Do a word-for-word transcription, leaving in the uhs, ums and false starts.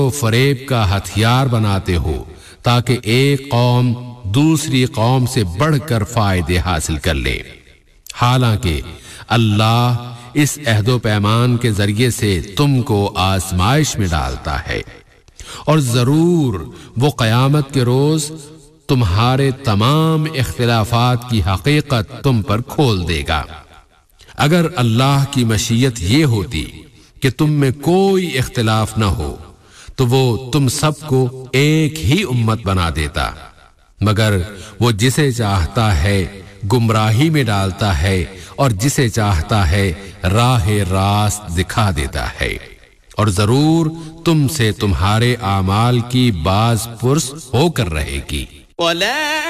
फरेब का हथियार बनाते हो ताकि एक कौम दूसरी कौम से बढ़कर फायदे हासिल कर ले। हालांकि अल्लाह इस अहदो पैमान के जरिए से तुमको आजमाइश में डालता है और जरूर वो कयामत के रोज तुम्हारे तमाम इख्तिलाफात की हकीकत तुम पर खोल देगा। अगर अल्लाह की मशीयत ये होती कि तुम में कोई इख्तिलाफ न हो तो वो तुम सबको एक ही उम्मत बना देता, मगर वो जिसे चाहता है गुमराही में डालता है और जिसे चाहता है राह रास्त दिखा देता है। और जरूर तुमसे तुम्हारे आमाल की बाज पुर्स होकर रहेगी।